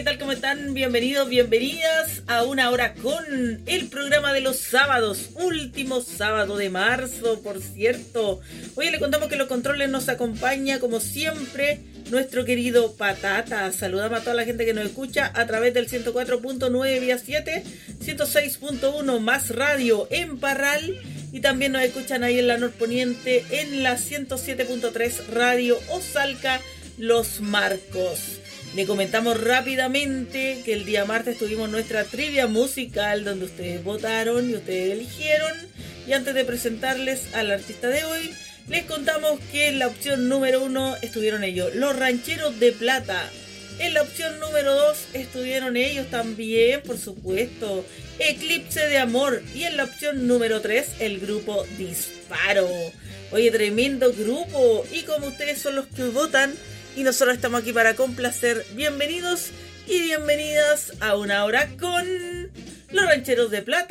¿qué tal? ¿Cómo están? Bienvenidos, bienvenidas a Una Hora con el programa de los sábados, último sábado de marzo, por cierto. Hoy le contamos que los controles nos acompaña, como siempre, nuestro querido Patata. Saludamos a toda la gente que nos escucha a través del 104.9 vía 7, 106.1 más radio en Parral, y también nos escuchan ahí en la Norponiente en la 107.3 radio Osalca, Los Marcos. Le comentamos rápidamente que el día martes tuvimos nuestra trivia musical donde ustedes votaron y ustedes eligieron. Y antes de presentarles al artista de hoy, les contamos que en la opción número 1 estuvieron ellos, Los Rancheros de Plata. En la opción número 2 estuvieron ellos también, por supuesto, Eclipse de Amor. Y en la opción número 3, el grupo Disparo. Oye, tremendo grupo. Y como ustedes son los que votan y nosotros estamos aquí para complacer, bienvenidos y bienvenidas a Una Hora con Los Rancheros de Plata.